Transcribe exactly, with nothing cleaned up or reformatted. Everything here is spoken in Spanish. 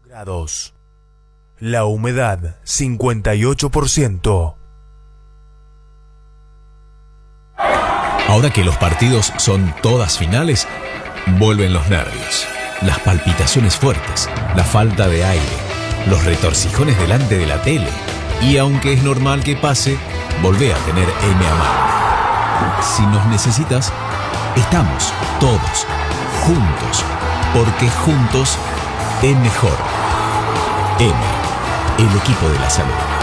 Grados. La humedad cincuenta y ocho por ciento. Ahora que los partidos son todas finales, vuelven los nervios, las palpitaciones fuertes, la falta de aire, los retorcijones delante de la tele. Y aunque es normal que pase, volvé a tener M a mano. Si nos necesitas, estamos todos juntos, porque juntos es mejor. M, el equipo de la salud.